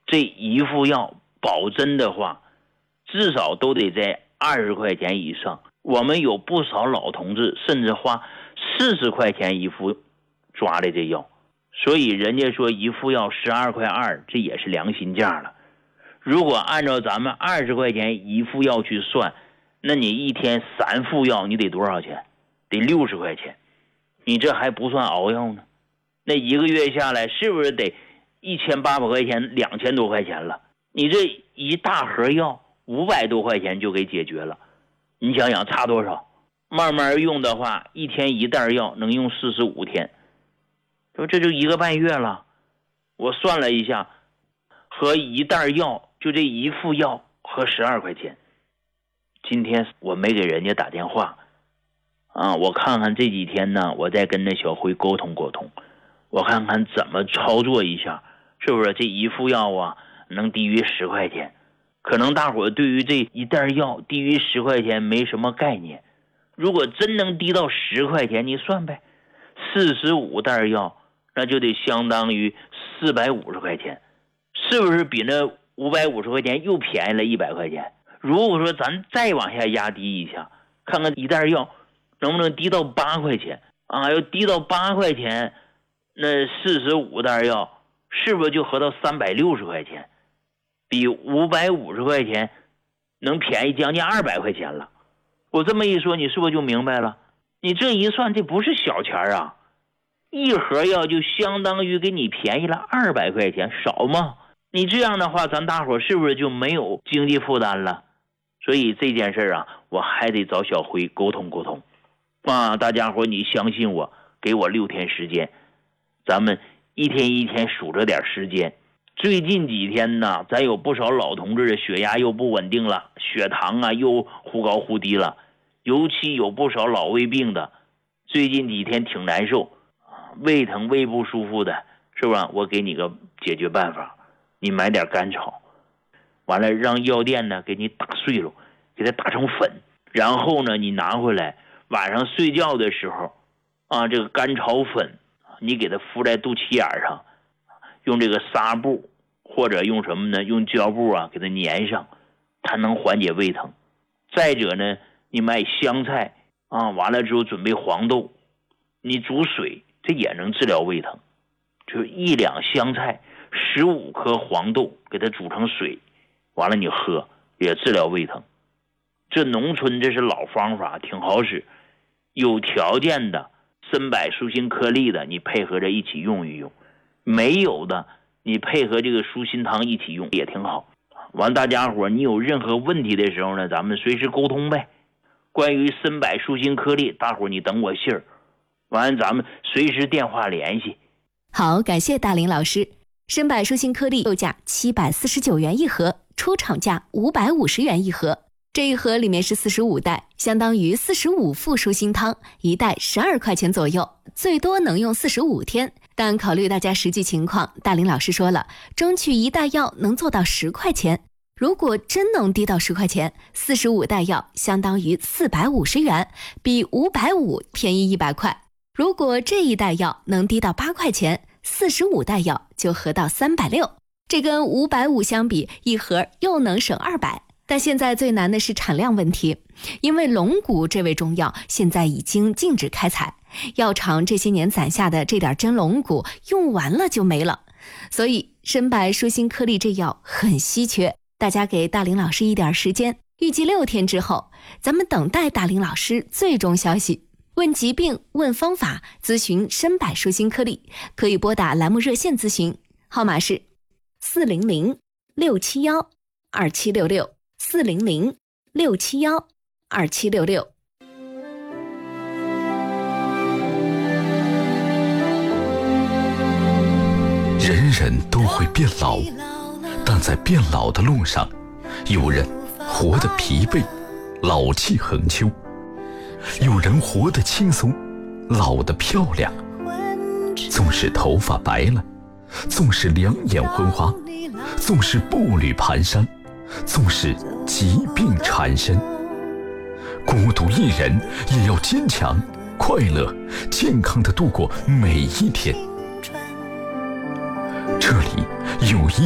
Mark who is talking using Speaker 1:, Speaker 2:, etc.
Speaker 1: 这一副药保真的话，至少都得在20块钱以上。我们有不少老同志甚至花40块钱一副抓的这药，所以人家说一副药12.2块，这也是良心价了。如果按照咱们20块钱一副药去算，那你一天3副药你得多少钱？得60块钱。你这还不算熬药呢，那一个月下来是不是得1800块钱，2000多块钱了？你这一大盒药500多块钱就给解决了，你想想差多少？慢慢用的话，一天一袋药能用45天，这就1个半月了。我算了一下，和一袋药，就这一副药合12块钱。今天我没给人家打电话我看看这几天呢，我再跟那小辉沟通沟通，我看看怎么操作一下，是不是这一副药能低于10块钱？可能大伙对于这一袋药低于10块钱没什么概念。如果真能低到10块钱，你算呗，45袋药那就得相当于450块钱，是不是比那550块钱又便宜了100块钱？如果说咱再往下压低一下，看看一袋药能不能低到8块钱要低到8块钱，那45袋药是不是就合到360块钱？比550块钱能便宜将近200块钱了。我这么一说，你是不是就明白了？你这一算，这不是小钱啊！一盒药就相当于给你便宜了200块钱，少吗？你这样的话，咱大伙是不是就没有经济负担了？所以这件事我还得找小辉沟通沟通大家伙你相信我，给我6天时间，咱们一天一天数着点时间。最近几天呢，咱有不少老同志的血压又不稳定了，血糖又忽高忽低了，尤其有不少老胃病的，最近几天挺难受，胃疼胃不舒服的，是吧？我给你个解决办法，你买点甘草，完了让药店呢给你打碎了，给它打成粉，然后呢你拿回来，晚上睡觉的时候这个甘草粉你给它敷在肚脐眼上，用这个纱布或者用什么呢？用胶布给它粘上，它能缓解胃疼。再者呢，你买香菜完了之后准备黄豆，你煮水，这也能治疗胃疼。就是1两香菜，15颗黄豆，给它煮成水，完了你喝，也治疗胃疼。这农村这是老方法，挺好使。有条件的参柏舒心颗粒的，你配合着一起用一用；没有的，你配合这个舒心汤一起用也挺好。完，大家伙你有任何问题的时候呢，咱们随时沟通呗。关于参柏舒心颗粒，大伙你等我信儿，完咱们随时电话联系。
Speaker 2: 好，感谢大林老师。参柏舒心颗粒售价749元一盒，出厂价550元一盒。这一盒里面是45袋，相当于45副舒心汤，一袋12块钱左右，最多能用45天。但考虑大家实际情况，大林老师说了，争取一袋药能做到10块钱。如果真能低到10块钱，45袋药相当于450元，比550便宜100块。如果这一袋药能低到8块钱，45袋药就合到360，这跟550相比，一盒又能省200。但现在最难的是产量问题，因为龙骨这味中药现在已经禁止开采，药厂这些年攒下的这点真龙骨用完了就没了，所以参柏舒心颗粒这药很稀缺。大家给大林老师一点时间，预计6天之后，咱们等待大林老师最终消息。问疾病、问方法、咨询参柏舒心颗粒，可以拨打栏目热线咨询，号码是400-671-2766。400-671-2766。
Speaker 3: 人人都会变老，但在变老的路上，有人活得疲惫，老气横秋；有人活得轻松，老得漂亮。纵使头发白了，纵使两眼昏花，纵使步履蹒跚，纵使疾病缠身，孤独一人也要坚强、快乐、健康地度过每一天。这里有一